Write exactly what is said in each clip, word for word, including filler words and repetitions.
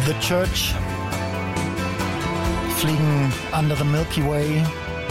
The Church, fliegen under the Milky Way.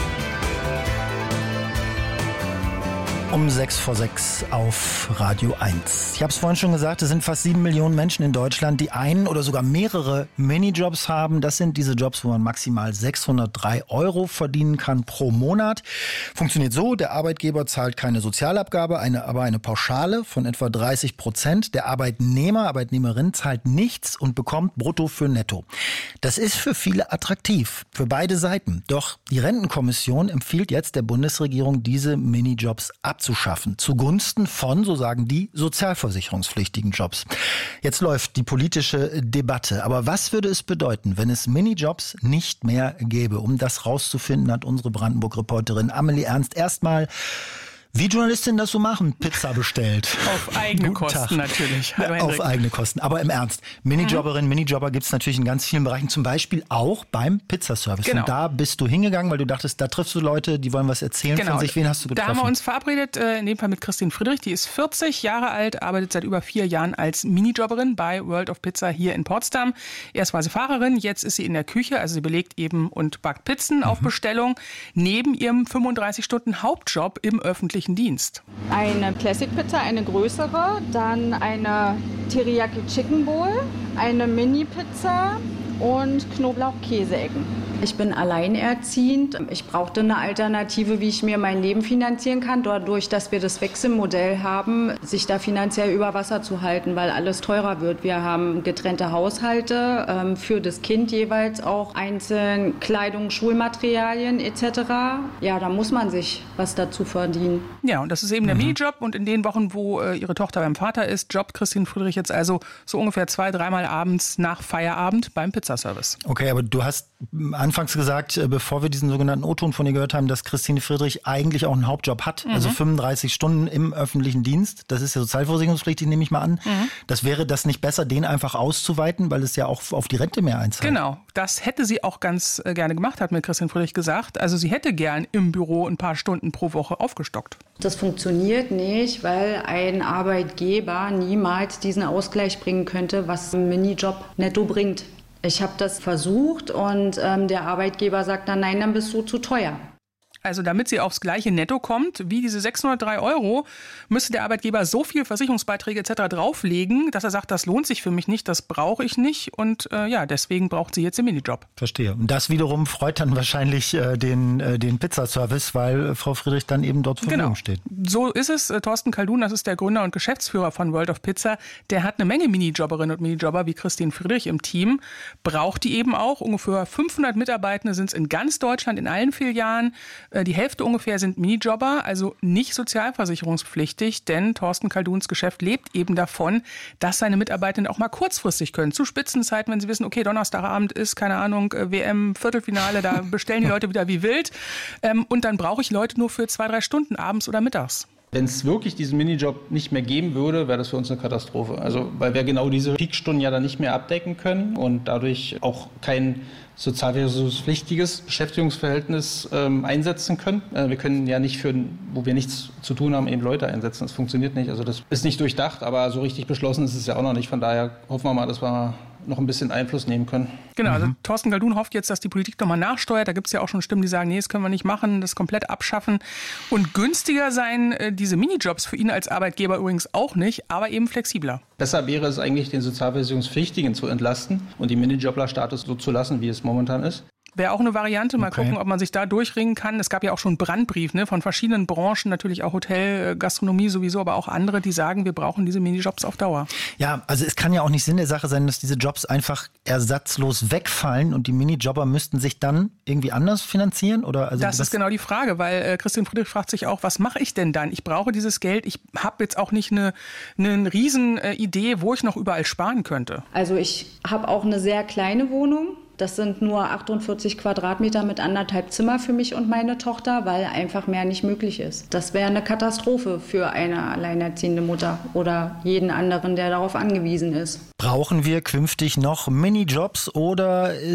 Um sechs vor sechs auf Radio eins. Ich habe es vorhin schon gesagt, es sind fast sieben Millionen Menschen in Deutschland, die einen oder sogar mehrere Minijobs haben. Das sind diese Jobs, wo man maximal sechshundertdrei Euro verdienen kann pro Monat. Funktioniert so, der Arbeitgeber zahlt keine Sozialabgabe, eine, aber eine Pauschale von etwa dreißig Prozent. Der Arbeitnehmer, Arbeitnehmerin zahlt nichts und bekommt brutto für netto. Das ist für viele attraktiv, für beide Seiten. Doch die Rentenkommission empfiehlt jetzt der Bundesregierung, diese Minijobs abzuschaffen. Zugunsten von, so sagen die, sozialversicherungspflichtigen Jobs. Jetzt läuft die politische Debatte. Aber was würde es bedeuten, wenn es Minijobs nicht mehr gäbe? Um das rauszufinden, hat unsere Brandenburg-Reporterin Amelie Ernst erstmal, wie Journalistinnen das so machen, Pizza bestellt. Auf eigene Kosten natürlich. Hallo, auf eigene Kosten. Aber im Ernst, Minijobberin, mhm. Minijobber gibt es natürlich in ganz vielen Bereichen, zum Beispiel auch beim Pizzaservice. Genau. Und da bist du hingegangen, weil du dachtest, da triffst du Leute, die wollen was erzählen genau. von sich. Wen hast du getroffen? Da haben wir uns verabredet, in dem Fall mit Christine Friedrich. Die ist vierzig Jahre alt, arbeitet seit über vier Jahren als Minijobberin bei World of Pizza hier in Potsdam. Erst war sie Fahrerin, jetzt ist sie in der Küche, also sie belegt eben und backt Pizzen mhm. auf Bestellung, neben ihrem fünfunddreißig Stunden Hauptjob im öffentlichen Dienst. Eine Classic Pizza, eine größere, dann eine Teriyaki Chicken Bowl, eine Mini Pizza und Knoblauch-Käseecken. Ich bin alleinerziehend. Ich brauchte eine Alternative, wie ich mir mein Leben finanzieren kann. Dadurch, dass wir das Wechselmodell haben, sich da finanziell über Wasser zu halten, weil alles teurer wird. Wir haben getrennte Haushalte, ähm, für das Kind jeweils auch einzeln Kleidung, Schulmaterialien et cetera. Ja, da muss man sich was dazu verdienen. Ja, und das ist eben der mhm. Minijob. Und in den Wochen, wo äh, ihre Tochter beim Vater ist, jobbt Christine Friedrich jetzt also so ungefähr zwei, dreimal abends nach Feierabend beim Pizzaservice. Okay, aber du hast anfangs gesagt, bevor wir diesen sogenannten O-Ton von ihr gehört haben, dass Christine Friedrich eigentlich auch einen Hauptjob hat, mhm. also fünfunddreißig Stunden im öffentlichen Dienst. Das ist ja sozialversicherungspflichtig, nehme ich mal an. Mhm. Das wäre das nicht besser, den einfach auszuweiten, weil es ja auch auf die Rente mehr einzahlt. Genau, das hätte sie auch ganz gerne gemacht, hat mir Christine Friedrich gesagt. Also sie hätte gern im Büro ein paar Stunden pro Woche aufgestockt. Das funktioniert nicht, weil ein Arbeitgeber niemals diesen Ausgleich bringen könnte, was ein Minijob netto bringt. Ich habe das versucht und ähm, der Arbeitgeber sagt dann, nein, dann bist du zu teuer. Also damit sie aufs gleiche Netto kommt, wie diese sechshundertdrei Euro, müsste der Arbeitgeber so viel Versicherungsbeiträge et cetera drauflegen, dass er sagt, das lohnt sich für mich nicht, das brauche ich nicht. Und äh, ja, deswegen braucht sie jetzt den Minijob. Verstehe. Und das wiederum freut dann wahrscheinlich äh, den, äh, den Pizzaservice, weil äh, Frau Friedrich dann eben dort zur Verfügung genau. steht. So ist es. Äh, Thorsten Kaldun, das ist der Gründer und Geschäftsführer von World of Pizza, der hat eine Menge Minijobberinnen und Minijobber wie Christine Friedrich im Team. Braucht die eben auch. Ungefähr fünfhundert Mitarbeitende sind es in ganz Deutschland, in allen Filialen. Äh, die Hälfte ungefähr sind Minijobber, also nicht sozialversicherungspflichtig, denn Thorsten Kalduns Geschäft lebt eben davon, dass seine Mitarbeitenden auch mal kurzfristig können. Zu Spitzenzeiten, wenn sie wissen, okay, Donnerstagabend ist, keine Ahnung, W M-Viertelfinale, da bestellen die Leute wieder wie wild. Ähm, und dann brauche ich Leute nur für zwei, drei Stunden abends oder mittags. Wenn es wirklich diesen Minijob nicht mehr geben würde, wäre das für uns eine Katastrophe. Also, weil wir genau diese Peakstunden ja dann nicht mehr abdecken können und dadurch auch kein sozialversicherungspflichtiges Beschäftigungsverhältnis ähm, einsetzen können. Äh, wir können ja nicht für, wo wir nichts zu tun haben, eben Leute einsetzen. Das funktioniert nicht. Also das ist nicht durchdacht, aber so richtig beschlossen ist es ja auch noch nicht. Von daher hoffen wir mal, dass wir noch ein bisschen Einfluss nehmen können. Genau, also Thorsten Kaldun hofft jetzt, dass die Politik nochmal nachsteuert. Da gibt es ja auch schon Stimmen, die sagen, nee, das können wir nicht machen, das komplett abschaffen. Und günstiger seien äh, diese Minijobs für ihn als Arbeitgeber übrigens auch nicht, aber eben flexibler. Besser wäre es eigentlich, den Sozialversicherungspflichtigen zu entlasten und die Minijobler-Status so zu lassen, wie es momentan ist. Wäre auch eine Variante. Mal okay. gucken, ob man sich da durchringen kann. Es gab ja auch schon einen Brandbrief ne, von verschiedenen Branchen, natürlich auch Hotel, Gastronomie sowieso, aber auch andere, die sagen, wir brauchen diese Minijobs auf Dauer. Ja, also es kann ja auch nicht Sinn der Sache sein, dass diese Jobs einfach ersatzlos wegfallen und die Minijobber müssten sich dann irgendwie anders finanzieren? Oder also das, das ist genau die Frage, weil äh, Christine Friedrich fragt sich auch, was mache ich denn dann? Ich brauche dieses Geld, ich habe jetzt auch nicht eine, eine riesen äh, Idee, wo ich noch überall sparen könnte. Also ich habe auch eine sehr kleine Wohnung. Das sind nur achtundvierzig Quadratmeter mit anderthalb Zimmer für mich und meine Tochter, weil einfach mehr nicht möglich ist. Das wäre eine Katastrophe für eine alleinerziehende Mutter oder jeden anderen, der darauf angewiesen ist. Brauchen wir künftig noch Minijobs oder